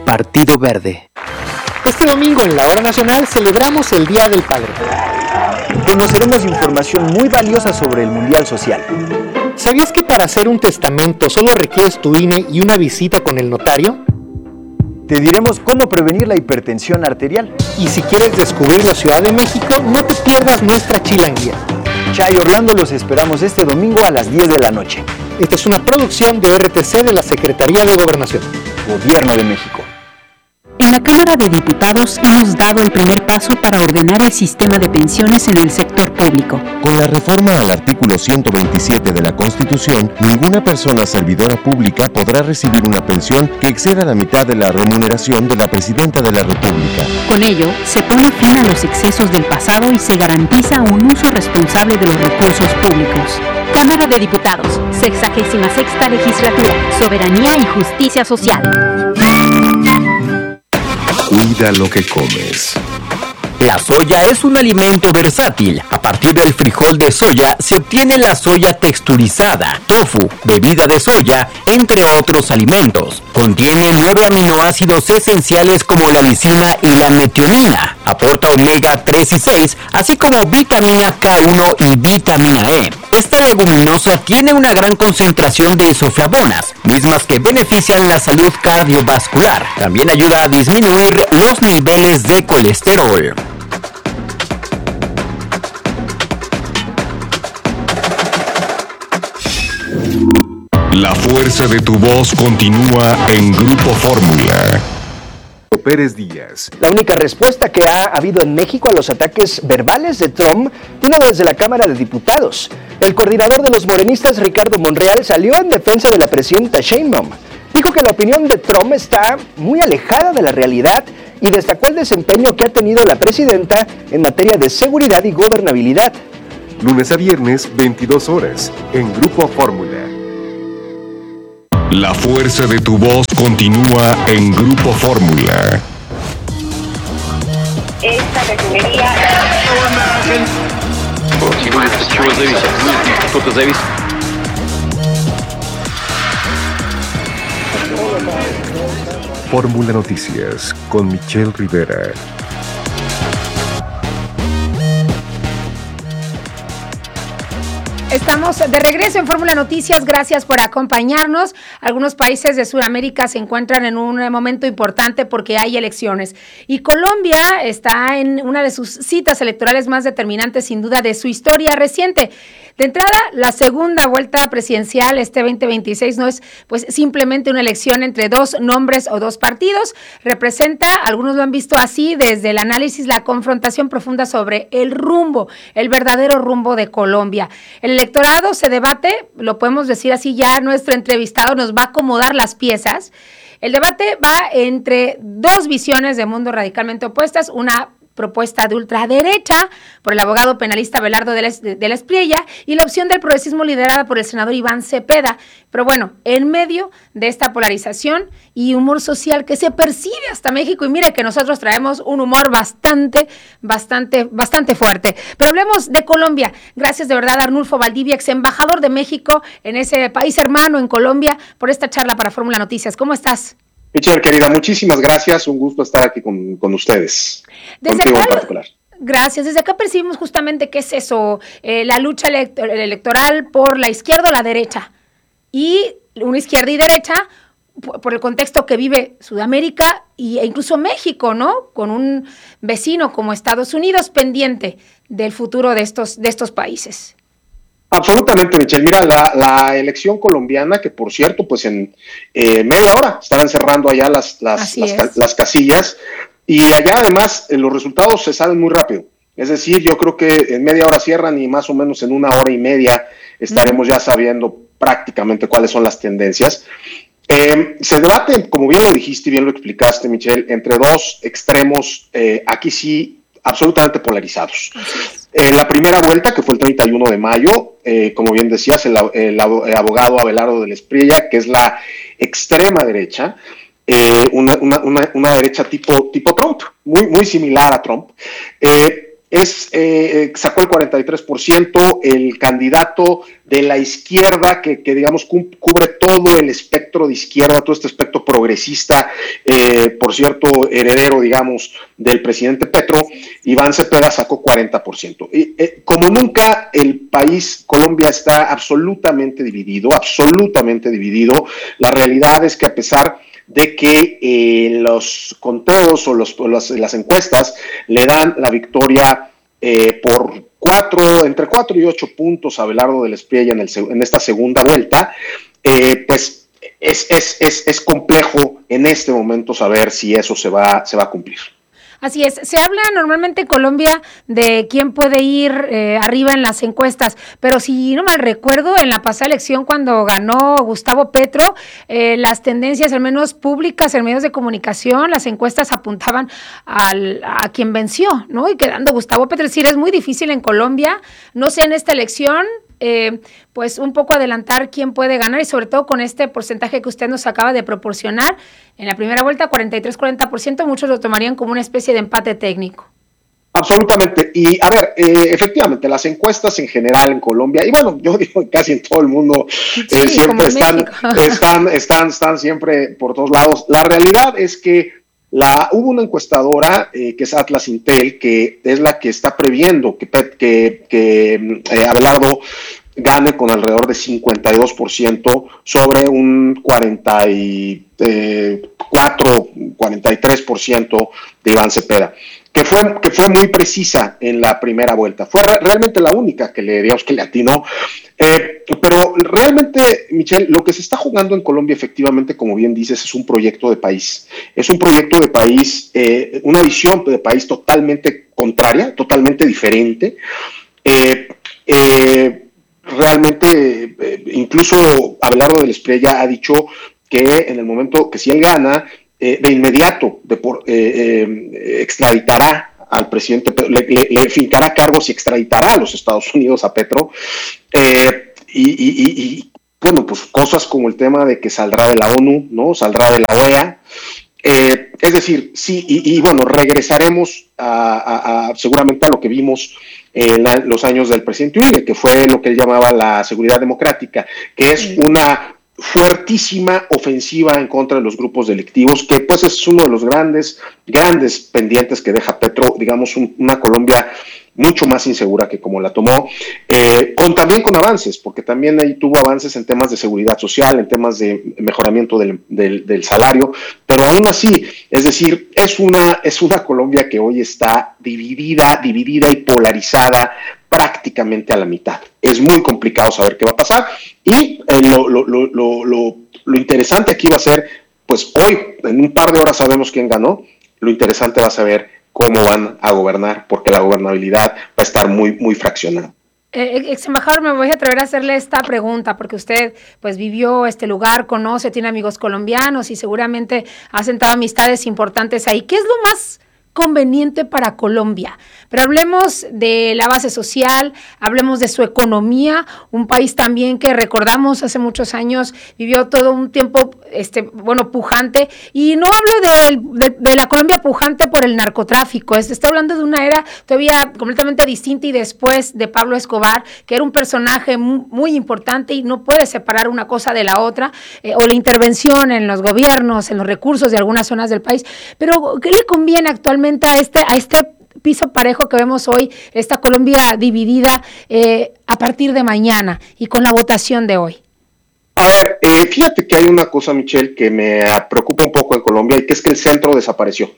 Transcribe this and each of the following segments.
Partido Verde. Este domingo en la Hora Nacional celebramos el Día del Padre. Conoceremos información muy valiosa sobre el Mundial Social. ¿Sabías que para hacer un testamento solo requieres tu INE y una visita con el notario? Te diremos cómo prevenir la hipertensión arterial. Y si quieres descubrir la Ciudad de México, no te pierdas nuestra chilanguía. Chay Orlando los esperamos este domingo a las 10 de la noche. Esta es una producción de RTC de la Secretaría de Gobernación. Gobierno de México. En la Cámara de Diputados hemos dado el primer paso para ordenar el sistema de pensiones en el sector público. Con la reforma al artículo 127 de la Constitución, ninguna persona servidora pública podrá recibir una pensión que exceda la mitad de la remuneración de la Presidenta de la República. Con ello, se pone fin a los excesos del pasado y se garantiza un uso responsable de los recursos públicos. Cámara de Diputados, 66ª Legislatura, Soberanía y Justicia Social. Cuida lo que comes. La soya es un alimento versátil. A partir del frijol de soya se obtiene la soya texturizada, tofu, bebida de soya, entre otros alimentos. Contiene 9 aminoácidos esenciales como la lisina y la metionina. Aporta omega 3 y 6, así como vitamina K1 y vitamina E. Esta leguminosa tiene una gran concentración de isoflavonas, mismas que benefician la salud cardiovascular. También ayuda a disminuir los niveles de colesterol. La fuerza de tu voz continúa en Grupo Fórmula. Pérez Díaz. La única respuesta que ha habido en México a los ataques verbales de Trump vino desde la Cámara de Diputados. El coordinador de los morenistas, Ricardo Monreal, salió en defensa de la presidenta Sheinbaum. Dijo que la opinión de Trump está muy alejada de la realidad y destacó el desempeño que ha tenido la presidenta en materia de seguridad y gobernabilidad. Lunes a viernes, 22 horas, en Grupo Fórmula. La fuerza de tu voz continúa en Grupo Fórmula. Esta refinería... Fórmula Noticias con Michelle Rivera. Estamos de regreso en Fórmula Noticias, gracias por acompañarnos. Algunos países de Sudamérica se encuentran en un momento importante porque hay elecciones y Colombia está en una de sus citas electorales más determinantes sin duda de su historia reciente. De entrada, la segunda vuelta presidencial este 2026 no es pues simplemente una elección entre dos nombres o dos partidos, representa, algunos lo han visto así, desde el análisis, la confrontación profunda sobre el rumbo, el verdadero rumbo de Colombia. El electorado se debate, lo podemos decir así, ya nuestro entrevistado nos va a acomodar las piezas. El debate va entre dos visiones de mundo radicalmente opuestas, una propuesta de ultraderecha por el abogado penalista Abelardo de la Espriella y la opción del progresismo liderada por el senador Iván Cepeda. Pero bueno, en medio de esta polarización y humor social que se percibe hasta México, y mira que nosotros traemos un humor bastante fuerte. Pero hablemos de Colombia. Gracias de verdad a Arnulfo Valdivia, ex embajador de México en ese país hermano, en Colombia, por esta charla para Fórmula Noticias. ¿Cómo estás? Michelle, querida, muchísimas gracias. Un gusto estar aquí con ustedes. Contigo en particular. Gracias. Desde acá percibimos justamente qué es eso, la lucha electoral por la izquierda o la derecha. Y una izquierda y derecha por el contexto que vive Sudamérica e incluso México, ¿no? Con un vecino como Estados Unidos pendiente del futuro de estos países. Absolutamente, Michelle. Mira, la elección colombiana, que por cierto, pues en media hora estarán cerrando allá las casillas, y allá además los resultados se saben muy rápido. Es decir, yo creo que en media hora cierran y más o menos en 1 hora y media estaremos ya sabiendo prácticamente cuáles son las tendencias. Se debate, como bien lo dijiste y bien lo explicaste, Michelle, entre dos extremos, aquí sí, absolutamente polarizados. La primera vuelta, que fue el 31 de mayo, como bien decías, el abogado Abelardo de la Espriella, que es la extrema derecha, una derecha tipo Trump, muy similar a Trump, sacó el 43%, el candidato de la izquierda que digamos cubre todo el espectro de izquierda, todo este espectro progresista, por cierto, heredero, digamos, del presidente Petro, Iván Cepeda sacó 40%. Como nunca, el país, Colombia, está absolutamente dividido. La realidad es que a pesar de que los conteos o las encuestas le dan la victoria por entre 4 y 8 puntos a Abelardo del Espriella en esta segunda vuelta, pues es complejo en este momento saber si eso se va a cumplir. Así es, se habla normalmente en Colombia de quién puede ir arriba en las encuestas, pero si no mal recuerdo, en la pasada elección cuando ganó Gustavo Petro, las tendencias, al menos públicas, en medios de comunicación, las encuestas apuntaban a quien venció, ¿no? Y quedando Gustavo Petro, es decir, es muy difícil en Colombia, no sé en esta elección, pues un poco adelantar quién puede ganar y sobre todo con este porcentaje que usted nos acaba de proporcionar. En la primera vuelta 43-40%, muchos lo tomarían como una especie de empate técnico. Absolutamente. Y a ver, efectivamente, las encuestas en general en Colombia, y bueno, yo digo casi en todo el mundo, siempre están siempre por todos lados. La realidad es que hubo una encuestadora que es Atlas Intel, que es la que está previendo que Abelardo gane con alrededor de 52% sobre un 43% de Iván Cepeda, que fue muy precisa en la primera vuelta. Fue realmente la única que le atinó. Pero realmente, Michelle, lo que se está jugando en Colombia, efectivamente, como bien dices, es un proyecto de país. Es un proyecto de país, una visión de país totalmente contraria, totalmente diferente. Realmente, incluso Abelardo del Espriella ha dicho que en el momento que si él gana, de inmediato extraditará al presidente, le fincará cargos y extraditará a los Estados Unidos a Petro, y bueno, pues cosas como el tema de que saldrá de la ONU, ¿no? Saldrá de la OEA, es decir, sí, y bueno, regresaremos seguramente a lo que vimos en los años del presidente Uribe, que fue lo que él llamaba la seguridad democrática, que es una fuertísima ofensiva en contra de los grupos delictivos, que pues es uno de los grandes pendientes que deja Petro, digamos, una Colombia mucho más insegura que como la tomó, también con avances, porque también ahí tuvo avances en temas de seguridad social, en temas de mejoramiento del salario, pero aún así, es decir, es una Colombia que hoy está dividida y polarizada prácticamente a la mitad. Es muy complicado saber qué va a pasar, y lo interesante aquí va a ser, pues hoy, en un par de horas sabemos quién ganó, lo interesante va a saber cómo van a gobernar, porque la gobernabilidad va a estar muy, muy fraccionada. Ex embajador, me voy a atrever a hacerle esta pregunta, porque usted pues vivió este lugar, conoce, tiene amigos colombianos y seguramente ha sentado amistades importantes ahí. ¿Qué es lo más conveniente para Colombia? Pero hablemos de la base social, hablemos de su economía, un país también que recordamos hace muchos años vivió todo un tiempo pujante, y no hablo de la Colombia pujante por el narcotráfico, estoy hablando de una era todavía completamente distinta y después de Pablo Escobar, que era un personaje muy importante y no puede separar una cosa de la otra, o la intervención en los gobiernos, en los recursos de algunas zonas del país. Pero ¿qué le conviene actualmente a este piso parejo que vemos hoy, esta Colombia dividida a partir de mañana y con la votación de hoy? A ver, fíjate que hay una cosa, Michelle, que me preocupa un poco en Colombia, y que es que el centro desapareció.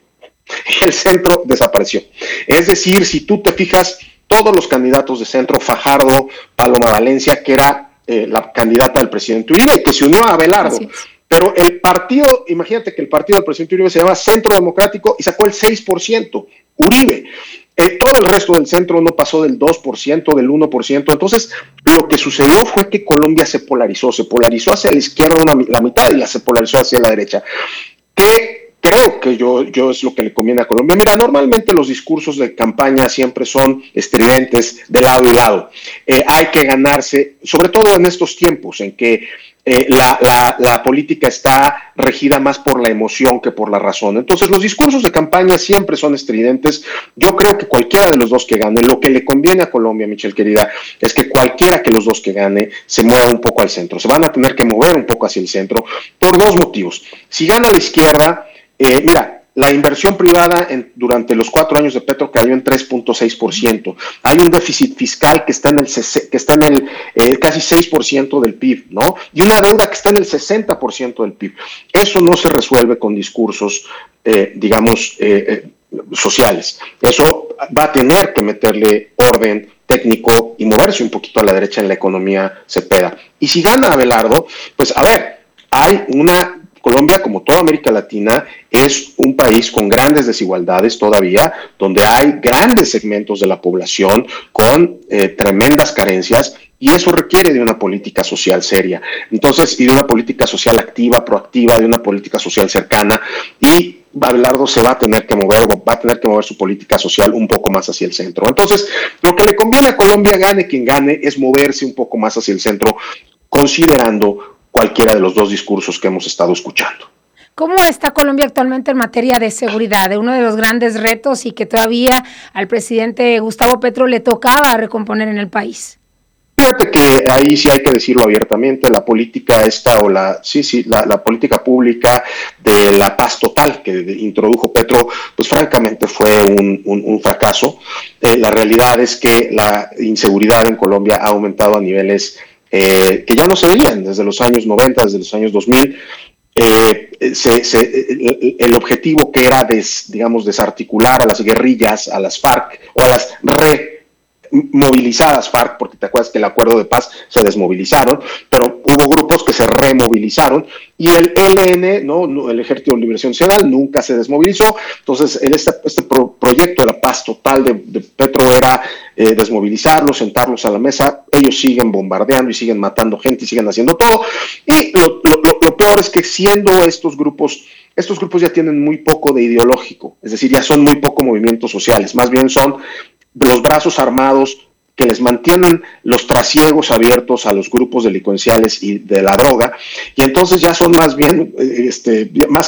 Es decir, si tú te fijas, todos los candidatos de centro, Fajardo, Paloma Valencia, que era la candidata del presidente Uribe, que se unió a Abelardo. Pero el partido, imagínate que el partido del presidente Uribe se llama Centro Democrático y sacó el 6%, Uribe. Todo el resto del centro no pasó del 2%, del 1%. Entonces, lo que sucedió fue que Colombia se polarizó hacia la izquierda la mitad y se polarizó hacia la derecha. Que creo que yo es lo que le conviene a Colombia. Mira, normalmente los discursos de campaña siempre son estridentes de lado y lado. Hay que ganarse, sobre todo en estos tiempos en que la política está regida más por la emoción que por la razón. Entonces los discursos de campaña siempre son estridentes. Yo creo que cualquiera de los dos que gane, lo que le conviene a Colombia, Michelle querida, es que cualquiera que los dos que gane se mueva un poco al centro. Se van a tener que mover un poco hacia el centro por dos motivos. Si gana la izquierda, mira, la inversión privada durante los 4 años de Petro cayó en 3.6%. Hay un déficit fiscal que está en el casi 6% del PIB, ¿no? Y una deuda que está en el 60% del PIB. Eso no se resuelve con discursos, sociales. Eso va a tener que meterle orden técnico y moverse un poquito a la derecha en la economía Cepeda. Y si gana Abelardo, pues a ver, hay Colombia, como toda América Latina, es un país con grandes desigualdades todavía, donde hay grandes segmentos de la población con tremendas carencias, y eso requiere de una política social seria. Entonces, y de una política social activa, proactiva, de una política social cercana, y Abelardo se va a tener que mover su política social un poco más hacia el centro. Entonces, lo que le conviene a Colombia, gane quien gane, es moverse un poco más hacia el centro, considerando cualquiera de los dos discursos que hemos estado escuchando. ¿Cómo está Colombia actualmente en materia de seguridad? Uno de los grandes retos y que todavía al presidente Gustavo Petro le tocaba recomponer en el país. Fíjate que ahí sí hay que decirlo abiertamente, la política la política pública de la paz total que introdujo Petro, pues francamente fue un fracaso. La realidad es que la inseguridad en Colombia ha aumentado a niveles que ya no se veían desde los años 90, desde los años 2000. El objetivo que era desarticular a las guerrillas, a las FARC o a las movilizadas FARC, porque te acuerdas que el acuerdo de paz se desmovilizaron, pero hubo grupos que se removilizaron, y el ELN, ¿no? El Ejército de Liberación Nacional, nunca se desmovilizó. Entonces este proyecto de la paz total de Petro era desmovilizarlos, sentarlos a la mesa. Ellos siguen bombardeando y siguen matando gente y siguen haciendo todo, y lo peor es que siendo estos grupos ya tienen muy poco de ideológico, es decir, ya son muy poco movimientos sociales, más bien son de los brazos armados que les mantienen los trasiegos abiertos a los grupos delincuenciales y de la droga, y entonces ya son más bien, más